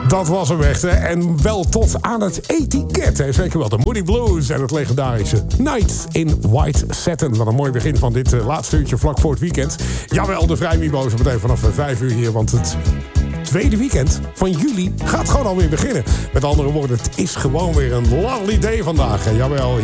Dat was hem echt, hè. En wel tot aan het etiket, hè. Zeker wel de Moody Blues en het legendarische Night in White Satin. Wat een mooi begin van dit laatste uurtje vlak voor het weekend. Jawel, de Vrijmibo's meteen vanaf 5 uur hier, want het tweede weekend van juli gaat gewoon alweer beginnen. Met andere woorden, het is gewoon weer een lovely day vandaag. Jawel,